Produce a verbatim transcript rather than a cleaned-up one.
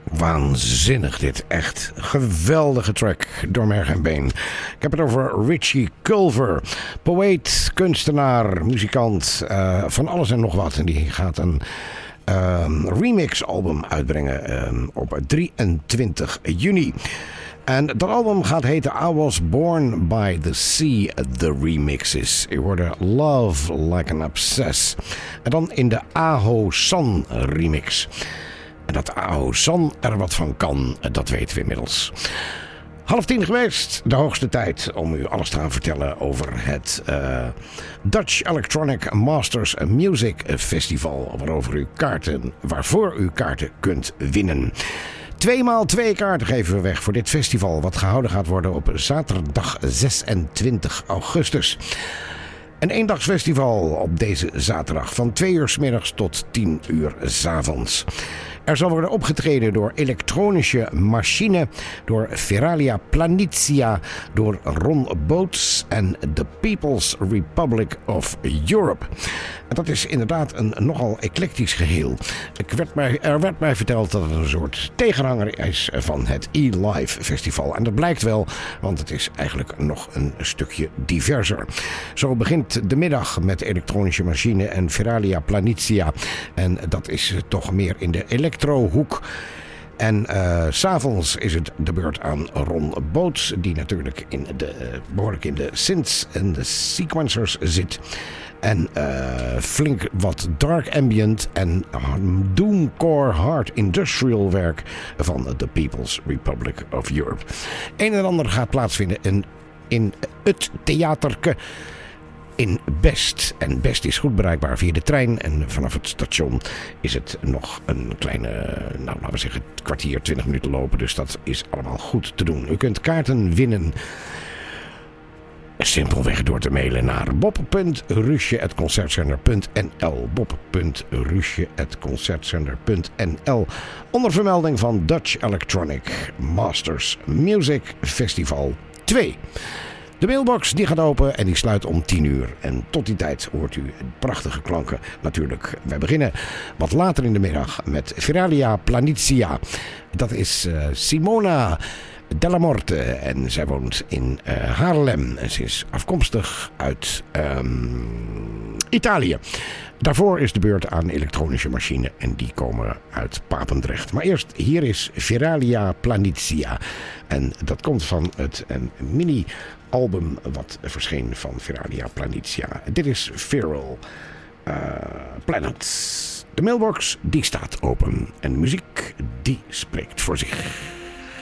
Waanzinnig dit, echt. Geweldige track door merg en been. Ik heb het over Richie Culver. Poëet, kunstenaar, muzikant, uh, van alles en nog wat. En die gaat een uh, remix album uitbrengen uh, op drieëntwintig juni. En dat album gaat heten I Was Born by the Sea, The Remixes. Je hoorde Love Like an Obsess. En dan in de Aho San remix. En dat Aho San er wat van kan, dat weten we inmiddels. Half tien geweest, de hoogste tijd om u alles te gaan vertellen over het uh, Dutch Electronic Masters Music Festival. Waarover u kaarten, waarvoor u kaarten kunt winnen. Tweemaal twee kaarten geven we weg voor dit festival, wat gehouden gaat worden op zaterdag zesentwintig augustus. Een eendagsfestival op deze zaterdag van twee uur 's middags tot tien uur 's avonds. Er zal worden opgetreden door Elektronische Machine, door Feralia Planitia, door Ron Boots en The People's Republic of Europe. En dat is inderdaad een nogal eclectisch geheel. Ik werd mij, er werd mij verteld dat het een soort tegenhanger is van het E-Live Festival. En dat blijkt wel, want het is eigenlijk nog een stukje diverser. Zo begint de middag met Elektronische Machine en Feralia Planitia. En dat is toch meer in de elektrohoek. En uh, 's avonds is het de beurt aan Ron Boots, die natuurlijk in de, uh, behoorlijk in de synths en de sequencers zit. En uh, flink wat dark ambient en doomcore hard industrial werk van The People's Republic of Europe. Een en ander gaat plaatsvinden in, in het theaterke in Best. En Best is goed bereikbaar via de trein. En vanaf het station is het nog een kleine, nou laten we zeggen, kwartier, twintig minuten lopen. Dus dat is allemaal goed te doen. U kunt kaarten winnen simpelweg door te mailen naar bob punt rusje at concertcenter punt n l. bob punt rusje at concertcenter punt n l onder vermelding van Dutch Electronic Masters Music Festival twee. De mailbox die gaat open en die sluit om tien uur. En tot die tijd hoort u prachtige klanken natuurlijk. Wij beginnen wat later in de middag met Feralia Planitia. Dat is uh, Simona Della Morte en zij woont in uh, Haarlem. En ze is afkomstig uit um, Italië. Daarvoor is de beurt aan Elektronische Machine en die komen uit Papendrecht. Maar eerst, hier is Feralia Planitia. En dat komt van het een mini-album wat verscheen van Feralia Planitia. Dit is Feral uh, Planets. De mailbox die staat open en de muziek die spreekt voor zich.